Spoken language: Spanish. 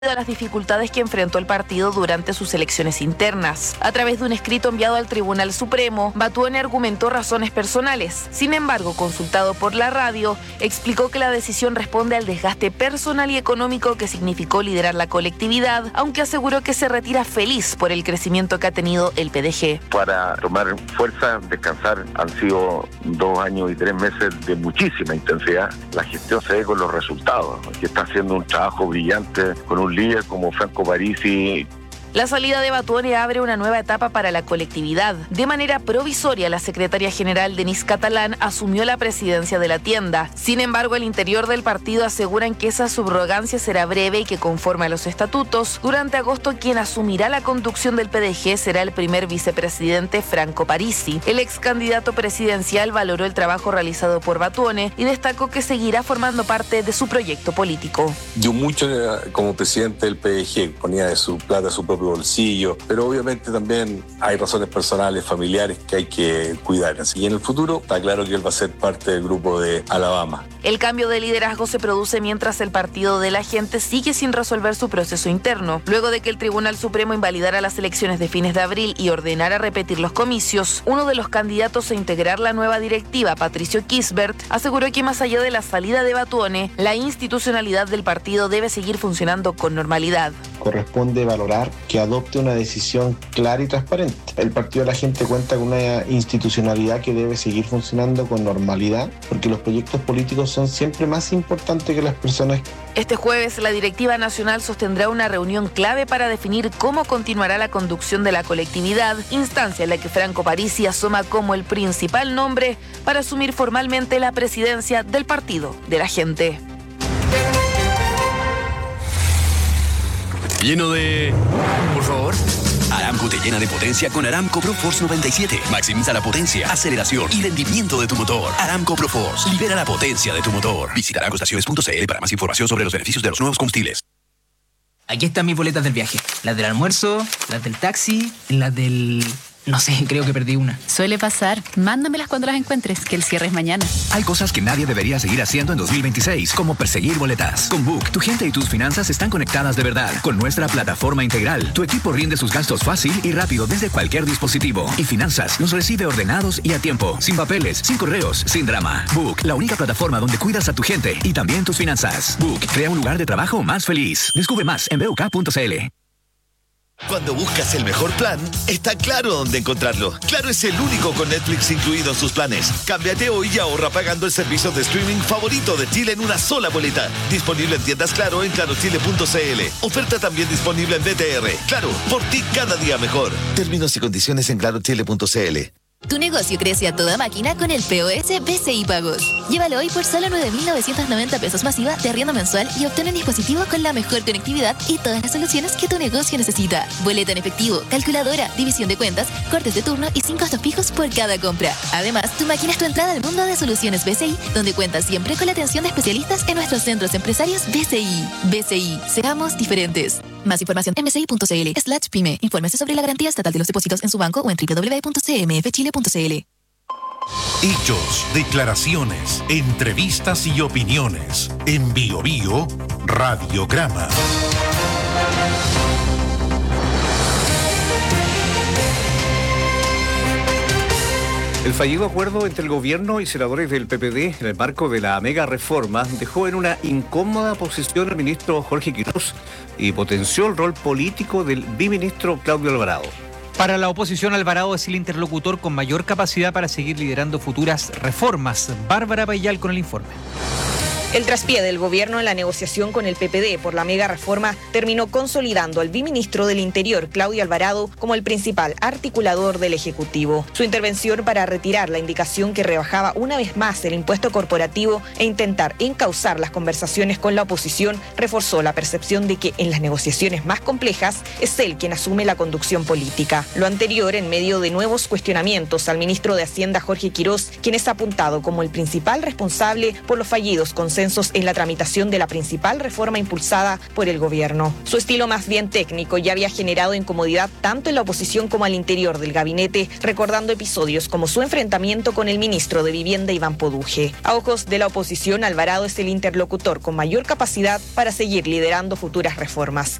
a las dificultades que enfrentó el partido durante sus elecciones internas. A través de un escrito enviado al Tribunal Supremo, Batuone argumentó razones personales. Sin embargo, consultado por la radio, explicó que la decisión responde al desgaste personal y económico que significó liderar la colectividad, aunque aseguró que se retira feliz por el crecimiento que ha tenido el PDG. Para tomar fuerza, descansar, han sido 2 años y 3 meses de muchísima intensidad. La gestión se ve con los resultados, que está haciendo un trabajo brillante con un líder como Franco Parisi. La salida de Batuone abre una nueva etapa para la colectividad. De manera provisoria, la secretaria general Denise Catalán asumió la presidencia de la tienda. Sin embargo, al interior del partido aseguran que esa subrogancia será breve y que, conforme a los estatutos, durante agosto quien asumirá la conducción del PDG será el primer vicepresidente Franco Parisi. El ex candidato presidencial valoró el trabajo realizado por Batuone y destacó que seguirá formando parte de su proyecto político. Yo mucho como presidente del PDG, ponía de su plata su propio bolsillo, pero obviamente también hay razones personales, familiares que hay que cuidar. Y en el futuro está claro que él va a ser parte del grupo de Alabama. El cambio de liderazgo se produce mientras el Partido de la Gente sigue sin resolver su proceso interno. Luego de que el Tribunal Supremo invalidara las elecciones de fines de abril y ordenara repetir los comicios, uno de los candidatos a integrar la nueva directiva, Patricio Kisbert, aseguró que más allá de la salida de Batuone, la institucionalidad del partido debe seguir funcionando con normalidad. Corresponde valorar que adopte una decisión clara y transparente. El Partido de la Gente cuenta con una institucionalidad que debe seguir funcionando con normalidad, porque los proyectos políticos son siempre más importantes que las personas. Este jueves, la directiva nacional sostendrá una reunión clave para definir cómo continuará la conducción de la colectividad, instancia en la que Franco Parisi asoma como el principal nombre para asumir formalmente la presidencia del Partido de la Gente. Lleno de... Por favor. Aramco te llena de potencia con Aramco ProForce 97. Maximiza la potencia, aceleración y rendimiento de tu motor. Aramco ProForce. Libera la potencia de tu motor. Visita aramcoestaciones.cl para más información sobre los beneficios de los nuevos combustibles. Aquí están mis boletas del viaje. Las del almuerzo, las del taxi, las del... No sé, creo que perdí una. Suele pasar. Mándamelas cuando las encuentres, que el cierre es mañana. Hay cosas que nadie debería seguir haciendo en 2026, como perseguir boletas. Con Book, tu gente y tus finanzas están conectadas de verdad. Con nuestra plataforma integral, tu equipo rinde sus gastos fácil y rápido desde cualquier dispositivo. Y Finanzas los recibe ordenados y a tiempo, sin papeles, sin correos, sin drama. Book, la única plataforma donde cuidas a tu gente y también tus finanzas. Book, crea un lugar de trabajo más feliz. Descubre más en buk.cl. Cuando buscas el mejor plan, está claro dónde encontrarlo. Claro es el único con Netflix incluido en sus planes. Cámbiate hoy y ahorra pagando el servicio de streaming favorito de Chile en una sola boleta. Disponible en tiendas Claro en clarochile.cl. Oferta también disponible en BTR. Claro, por ti cada día mejor. Términos y condiciones en clarochile.cl. Tu negocio crece a toda máquina con el POS BCI Pagos. Llévalo hoy por solo 9.990 pesos masiva de arriendo mensual y obtén un dispositivo con la mejor conectividad y todas las soluciones que tu negocio necesita. Boleta en efectivo, calculadora, división de cuentas, cortes de turno y 5 costos fijos por cada compra. Además, tu máquina es tu entrada al mundo de soluciones BCI, donde cuentas siempre con la atención de especialistas en nuestros centros empresarios BCI. BCI, seamos diferentes. Más información en bci.cl/pyme. Infórmese sobre la garantía estatal de los depósitos en su banco o en www.cmfchile.cl. Hechos, declaraciones, entrevistas y opiniones. En Bio Bio, Radiograma. El fallido acuerdo entre el gobierno y senadores del PPD en el marco de la mega reforma dejó en una incómoda posición al ministro Jorge Quirós y potenció el rol político del biministro Claudio Alvarado. Para la oposición, Alvarado es el interlocutor con mayor capacidad para seguir liderando futuras reformas. Bárbara Payal con el informe. El traspié del gobierno en la negociación con el PPD por la mega reforma terminó consolidando al biministro del Interior, Claudio Alvarado, como el principal articulador del Ejecutivo. Su intervención para retirar la indicación que rebajaba una vez más el impuesto corporativo e intentar encauzar las conversaciones con la oposición reforzó la percepción de que en las negociaciones más complejas es él quien asume la conducción política. Lo anterior en medio de nuevos cuestionamientos al ministro de Hacienda, Jorge Quirós, quien es apuntado como el principal responsable por los fallidos consensos consensos en la tramitación de la principal reforma impulsada por el gobierno. Su estilo más bien técnico ya había generado incomodidad tanto en la oposición como al interior del gabinete, recordando episodios como su enfrentamiento con el ministro de Vivienda, Iván Poduje. A ojos de la oposición, Alvarado es el interlocutor con mayor capacidad para seguir liderando futuras reformas.